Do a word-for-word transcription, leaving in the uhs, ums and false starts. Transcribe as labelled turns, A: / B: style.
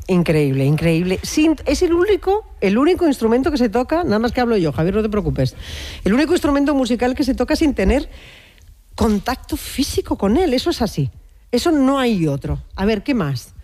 A: Increíble, increíble. Sin, es el único, el único instrumento que se toca, nada más que hablo yo, Javier, no te preocupes. El único instrumento musical que se toca sin tener contacto físico con él. Eso es así. Eso no hay otro. A ver, ¿qué más?